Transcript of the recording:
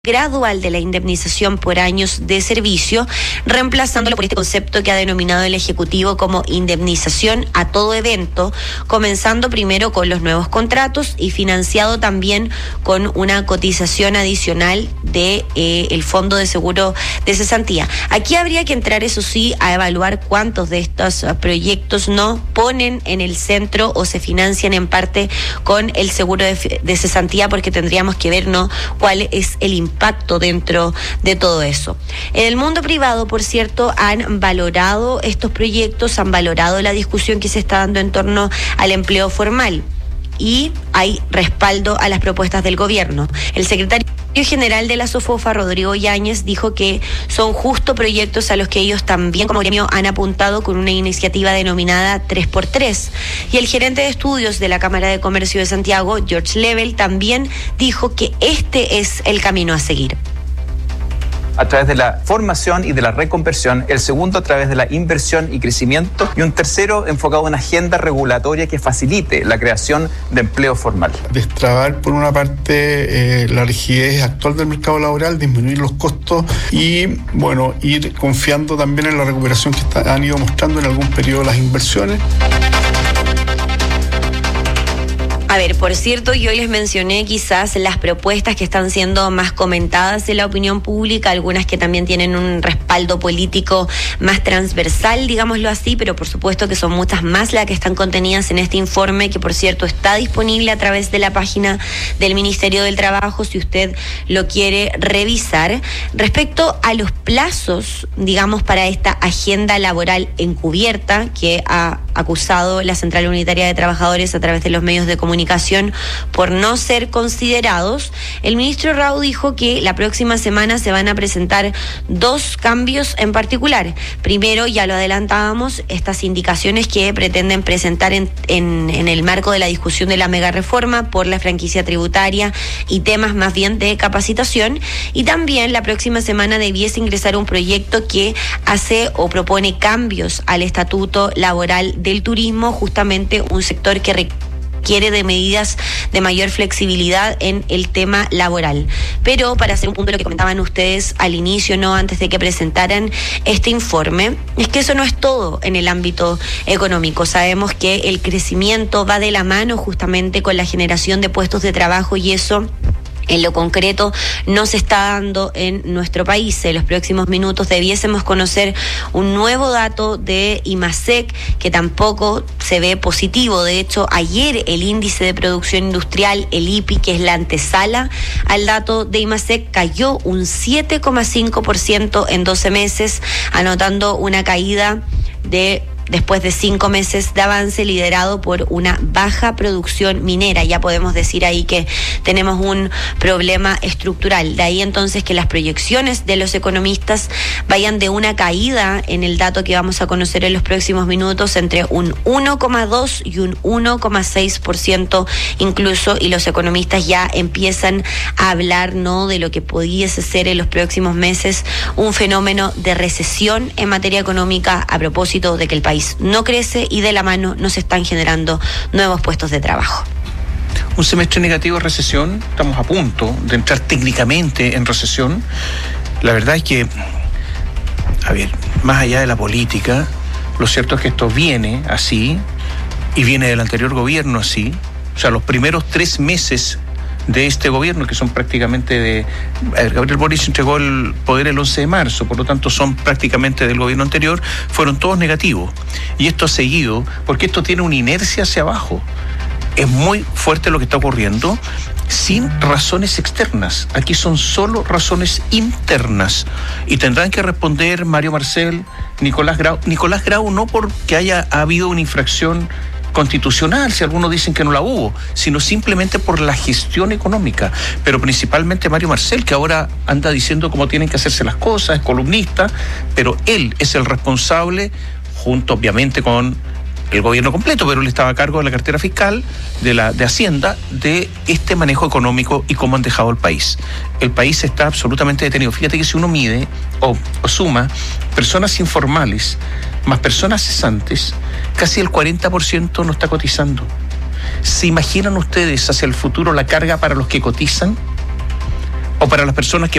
gradual de la indemnización por años de servicio, reemplazándolo por este concepto que ha denominado el Ejecutivo como indemnización a todo evento, comenzando primero con los nuevos contratos y financiado también con una cotización adicional de el Fondo de Seguro de Cesantía. Aquí habría que entrar, eso sí, a evaluar cuántos de estos proyectos no ponen en el centro o se financian en parte con el seguro de cesantía, porque tendríamos que ver, ¿no?, cuál es el impacto dentro de todo eso. En el mundo privado, por cierto, han valorado estos proyectos, han valorado la discusión que se está dando en torno al empleo formal y hay respaldo a las propuestas del gobierno. El secretario general de la SOFOFA, Rodrigo Yáñez, dijo que son justo proyectos a los que ellos también como gremio han apuntado con una iniciativa denominada 3x3. Y el gerente de estudios de la Cámara de Comercio de Santiago, George Level, también dijo que este es el camino a seguir. A través de la formación y de la reconversión, el segundo a través de la inversión y crecimiento, y un tercero enfocado en una agenda regulatoria que facilite la creación de empleo formal. Destrabar, por una parte, la rigidez actual del mercado laboral, disminuir los costos y, bueno, ir confiando también en la recuperación que han ido mostrando en algún periodo las inversiones. A ver, por cierto, yo les mencioné quizás las propuestas que están siendo más comentadas en la opinión pública, algunas que también tienen un respaldo político más transversal, digámoslo así, pero por supuesto que son muchas más las que están contenidas en este informe, que por cierto está disponible a través de la página del Ministerio del Trabajo, si usted lo quiere revisar. Respecto a los plazos, digamos, para esta agenda laboral encubierta que ha acusado la Central Unitaria de Trabajadores a través de los medios de comunicación por no ser considerados, el ministro Rau dijo que la próxima semana se van a presentar dos cambios en particular. Primero, ya lo adelantábamos, estas indicaciones que pretenden presentar en el marco de la discusión de la mega reforma por la franquicia tributaria y temas más bien de capacitación. Y también la próxima semana debiese ingresar un proyecto que hace o propone cambios al estatuto laboral del turismo, justamente un sector que requiere de medidas de mayor flexibilidad en el tema laboral. Pero para hacer un punto de lo que comentaban ustedes al inicio, no antes de que presentaran este informe, es que eso no es todo en el ámbito económico. Sabemos que el crecimiento va de la mano justamente con la generación de puestos de trabajo y eso en lo concreto no se está dando en nuestro país. En los próximos minutos debiésemos conocer un nuevo dato de IMASEC que tampoco se ve positivo. De hecho, ayer el índice de producción industrial, el IPI, que es la antesala al dato de IMASEC, cayó un 7,5% en 12 meses, anotando una caída después de 5 meses de avance liderado por una baja producción minera. Ya podemos decir ahí que tenemos un problema estructural. De ahí entonces que las proyecciones de los economistas vayan de una caída en el dato que vamos a conocer en los próximos minutos entre un 1,2 y un 1,6% incluso, y los economistas ya empiezan a hablar, ¿no?, de lo que pudiese ser en los próximos meses un fenómeno de recesión en materia económica a propósito de que el país no crece y de la mano no se están generando nuevos puestos de trabajo. Un semestre negativo de recesión, estamos a punto de entrar técnicamente en recesión. La verdad es que, a ver, más allá de la política, lo cierto es que esto viene así y viene del anterior gobierno así. O sea, los primeros 3 meses de este gobierno, que son prácticamente Gabriel Boric entregó el poder el 11 de marzo, por lo tanto son prácticamente del gobierno anterior, fueron todos negativos. Y esto ha seguido, porque esto tiene una inercia hacia abajo. Es muy fuerte lo que está ocurriendo, sin razones externas. Aquí son solo razones internas. Y tendrán que responder Mario Marcel, Nicolás Grau. Nicolás Grau no porque haya habido una infracción constitucional, si algunos dicen que no la hubo, sino simplemente por la gestión económica, pero principalmente Mario Marcel, que ahora anda diciendo cómo tienen que hacerse las cosas, es columnista, pero él es el responsable, junto obviamente con el gobierno completo, pero él estaba a cargo de la cartera fiscal, de Hacienda, de este manejo económico y cómo han dejado el país. El país está absolutamente detenido. Fíjate que si uno mide o suma personas informales más personas cesantes, casi el 40% no está cotizando. ¿Se imaginan ustedes hacia el futuro la carga para los que cotizan? o para las personas que